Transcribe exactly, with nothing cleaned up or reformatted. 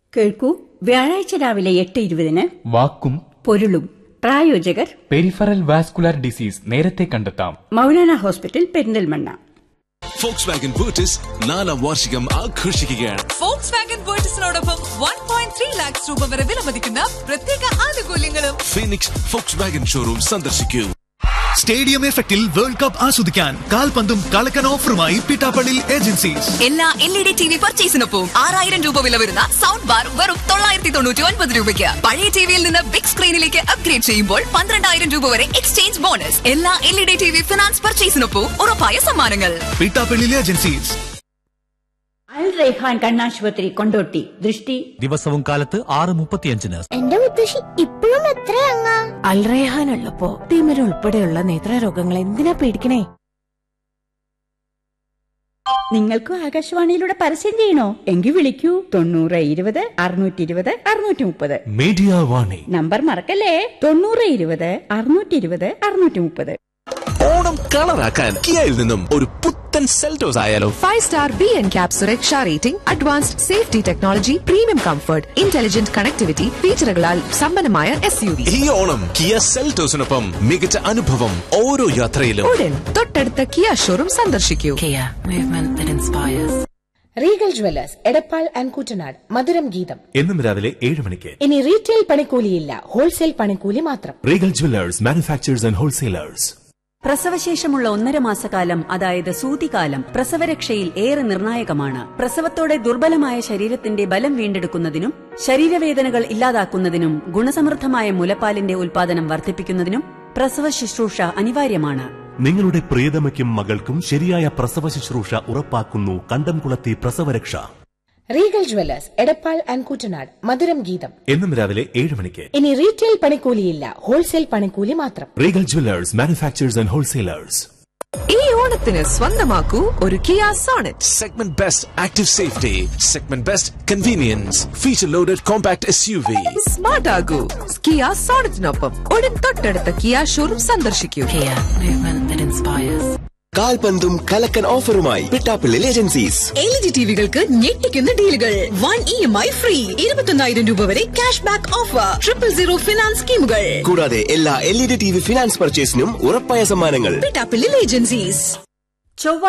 കേൾക്കൂ, വ്യാഴാഴ്ച രാവിലെ എട്ട് ഇരുപതിന് വാക്കും പൊരുളും. പ്രായോജകർ പെരിഫറൽ വാസ്കുലർ ഡിസീസ് നേരത്തെ കണ്ടെത്താം. Maulana hospital, Perinthalmanna. Fox Wagen vertex നാലാം വാർഷികം ആഘോഷിക്കുകയാണ്. Fox Wagen വേർട്ടസിനോടൊപ്പം one point three lakhs രൂപ വരെ വിലമതിക്കുന്ന പ്രത്യേക ആനുകൂല്യങ്ങളും. ഫീനിക്സ് ഫോക്സ് വാഗൻ ഷോറൂം സന്ദർശിക്കൂ. സ്റ്റേഡിയം എഫക്റ്റിൽ വേൾഡ് കപ്പ് ആസ്വദിക്കാൻ കാൽപന്തും കളക്കൻ ഓഫറുമായി പിട്ടാപ്പള്ളി ഏജൻസീസ്. എല്ലാ L E D T V പർച്ചേസിനൊപ്പം ആറായിരം രൂപ വില വരുന്ന സൗണ്ട് ബാർ വെറും തൊള്ളായിരത്തി തൊണ്ണൂറ്റി ഒൻപത് രൂപയ്ക്ക്. പഴയ ടിവിയിൽ നിന്ന് ബിഗ് സ്ക്രീനിലേക്ക് അപ്ഗ്രേഡ് ചെയ്യുമ്പോൾ പന്ത്രണ്ടായിരം രൂപ വരെ എക്സ്ചേഞ്ച് ബോണസ്. എല്ലാ L E D T V finance പർച്ചേസിനൊപ്പം ഉറപ്പായ സമ്മാനങ്ങൾ. പിട്ടാപ്പള്ളി ഏജൻസീസ്. അൽ റൈഹാൻ കണ്ണാശുപത്രി, കൊണ്ടോട്ടി. ദൃഷ്ടി ദിവസവും കാലത്ത് ആറ് മുപ്പത്തിയഞ്ചിന്. എന്റെ മുത്തശ്ശി ഇപ്പോഴും എത്രയങ്ങ? അൽ റൈഹാൻ ഉള്ളപ്പോ തിമിരം ഉൾപ്പെടെയുള്ള നേത്രരോഗങ്ങൾ എന്തിനാ പേടിക്കണേ? നിങ്ങൾക്കും ആകാശവാണിയിലൂടെ പരസ്യം ചെയ്യണോ? എങ്കിൽ വിളിക്കൂ തൊണ്ണൂറ് ഇരുപത് അറുന്നൂറ്റി ഇരുപത് അറുന്നൂറ്റി മുപ്പത്. മീഡിയ വാണി നമ്പർ മറക്കല്ലേ, തൊണ്ണൂറ് ഇരുപത് അറുന്നൂറ്റി ഇരുപത് അറുന്നൂറ്റി മുപ്പത്. ഓണം കളറാക്കാൻ കിയയിൽ നിന്നും ഒരു പുത്തൻ സെൽറ്റോസ് ആയാലോ? Five star B N cap സുരക്ഷാ rating, advanced safety technology, premium comfort, intelligent connectivity ഫീച്ചറുകളാൽ സമ്പന്നമായ എസ് യു വി. ഈ ഓണം കിയ സെൽറ്റോസിനൊപ്പം മികച്ച അനുഭവം ഓരോ യാത്രയിലും. ഉടൻ തൊട്ടടുത്ത കിയ ഷോറൂം സന്ദർശിക്കൂ. Regal Jewellers, Edappal and Koottanad. മധുരം ഗീതം എന്നും രാവിലെ ഏഴ് മണിക്ക്. ഇനി റീറ്റെയിൽ പണിക്കൂലിയില്ല, ഹോൾസെയിൽ പണിക്കൂലി മാത്രം. Regal Jewellers, manufacturers and wholesalers. പ്രസവശേഷമുള്ള ഒന്നര മാസക്കാലം, അതായത് സൂതികാലം, പ്രസവരക്ഷയിൽ ഏറെ നിർണായകമാണ്. പ്രസവത്തോടെ ദുർബലമായ ശരീരത്തിന്റെ ബലം വീണ്ടെടുക്കുന്നതിനും ശരീരവേദനകൾ ഇല്ലാതാക്കുന്നതിനും ഗുണസമൃദ്ധമായ മുലപ്പാലിന്റെ ഉൽപാദനം വർദ്ധിപ്പിക്കുന്നതിനും പ്രസവ ശുശ്രൂഷ അനിവാര്യമാണ്. നിങ്ങളുടെ പ്രിയതമയ്ക്കും മകൾക്കും ശരിയായ പ്രസവ ശുശ്രൂഷ ഉറപ്പാക്കുന്നു കണ്ടംകുളത്തി പ്രസവരക്ഷ. Regal Jewellers, Edappal and Koottanad. മധുരം ഗീതം എന്നും രാവിലെ ഏഴ് മണിക്ക്. ഇനി റീറ്റെയിൽ പണിക്കൂലിയില്ല, ഹോൾസെയിൽ പണിക്കൂലി മാത്രം. Regal Jewellers, manufacturers and wholesalers. ഈ ഓണത്തിന് സ്വന്തമാക്കൂ ഒരു Kia Sonet. Segment Best Active Safety, Segment Best Convenience, Feature Loaded Compact S U V. Smart ആകൂ Kia സോണറ്റിനൊപ്പം. ഉടൻ തൊട്ടടുത്ത കിയ ഷോറൂം സന്ദർശിക്കൂ. കാൽപന്തും കലക്കൻ ഓഫറുമായി Pittappilly agencies. L E D ടിവികൾക്ക് ഞെട്ടിക്കുന്ന ഡീലുകൾ. One E M I free, ഇരുപത്തൊന്നായിരം രൂപ വരെ cash back offer, triple zero finance സ്കീമുകൾ. കൂടാതെ എല്ലാ L E D T V finance പർച്ചേസിനും ഉറപ്പായ സമ്മാനങ്ങൾ. പിട്ടാപ്പള്ളി ഏജൻസീസ്. ചൊവ്വ